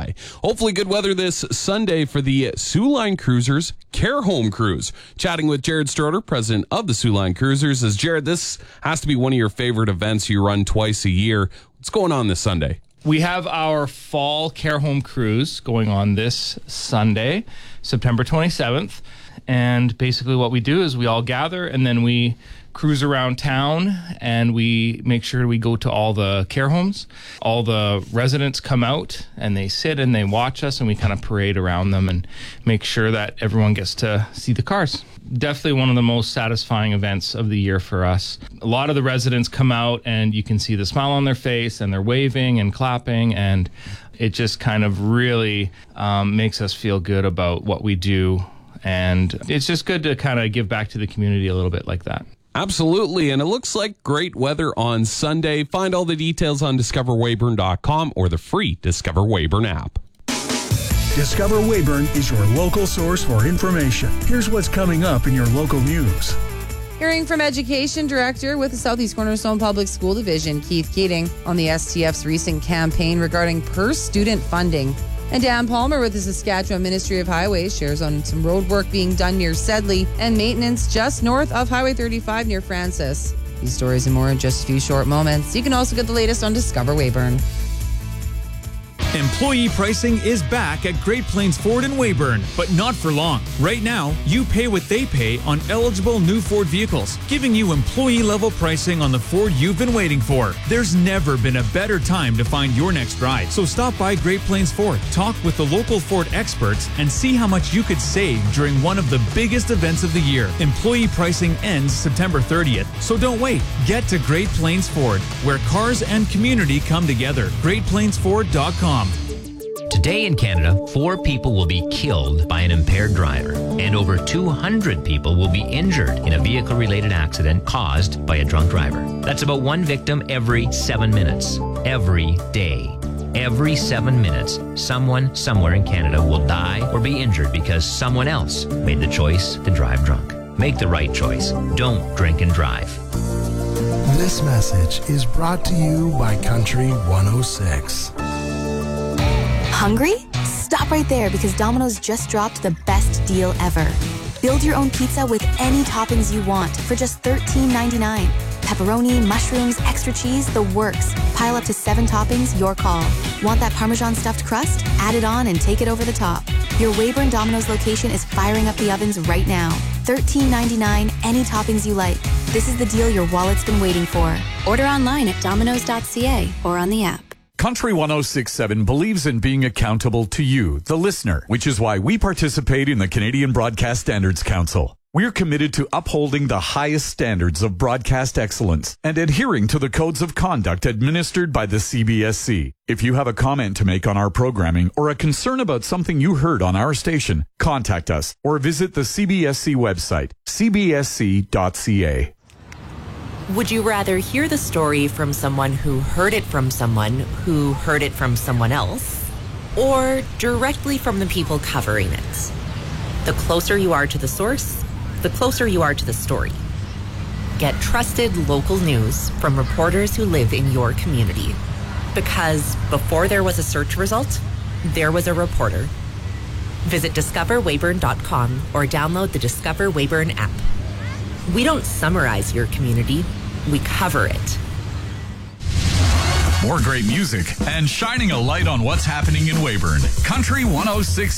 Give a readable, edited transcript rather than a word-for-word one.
by. Hopefully good weather this Sunday for the Soo Line Cruisers Care Home Cruise. Chatting with Jared Stroder, president of the Soo Line Cruisers. As Jared, this has to be one of your favorite events you run twice a year. What's going on this Sunday? We have our fall care home cruise going on this Sunday, September 27th. And basically what we do is we all gather and then we cruise around town and we make sure we go to all the care homes. All the residents come out and they sit and they watch us and we kind of parade around them and make sure that everyone gets to see the cars. Definitely one of the most satisfying events of the year for us. A lot of the residents come out and you can see the smile on their face and they're waving and clapping, and it just kind of really makes us feel good about what we do. And it's just good to kind of give back to the community a little bit like that. Absolutely, and it looks like great weather on Sunday. Find all the details on discoverweyburn.com or the free Discover Weyburn app. Discover Weyburn is your local source for information. Here's what's coming up in your local news. Hearing from Education Director with the Southeast Cornerstone Public School Division, Keith Keating, on the STF's recent campaign regarding per-student funding. And Dan Palmer with the Saskatchewan Ministry of Highways shares on some road work being done near Sedley and maintenance just north of Highway 35 near Francis. These stories and more in just a few short moments. You can also get the latest on Discover Weyburn. Employee pricing is back at Great Plains Ford in Weyburn, but not for long. Right now, you pay what they pay on eligible new Ford vehicles, giving you employee-level pricing on the Ford you've been waiting for. There's never been a better time to find your next ride, so stop by Great Plains Ford, talk with the local Ford experts, and see how much you could save during one of the biggest events of the year. Employee pricing ends September 30th, so don't wait. Get to Great Plains Ford, where cars and community come together. GreatPlainsFord.com. Today in Canada, 4 people will be killed by an impaired driver, and over 200 people will be injured in a vehicle-related accident caused by a drunk driver. That's about 1 victim every 7 minutes. Every day. Every 7 minutes, someone somewhere in Canada will die or be injured because someone else made the choice to drive drunk. Make the right choice. Don't drink and drive. This message is brought to you by Country 106. Hungry? Stop right there because Domino's just dropped the best deal ever. Build your own pizza with any toppings you want for just $13.99. Pepperoni, mushrooms, extra cheese, the works. Pile up to 7 toppings, your call. Want that Parmesan stuffed crust? Add it on and take it over the top. Your Weyburn Domino's location is firing up the ovens right now. $13.99, any toppings you like. This is the deal your wallet's been waiting for. Order online at dominos.ca or on the app. Country 106.7 believes in being accountable to you, the listener, which is why we participate in the Canadian Broadcast Standards Council. We're committed to upholding the highest standards of broadcast excellence and adhering to the codes of conduct administered by the CBSC. If you have a comment to make on our programming or a concern about something you heard on our station, contact us or visit the CBSC website, cbsc.ca. Would you rather hear the story from someone who heard it from someone who heard it from someone else, or directly from the people covering it? The closer you are to the source, the closer you are to the story. Get trusted local news from reporters who live in your community. Because before there was a search result, there was a reporter. Visit discoverweyburn.com or download the Discover Weyburn app. We don't summarize your community, we cover it. More great music and shining a light on what's happening in Weyburn. Country 106.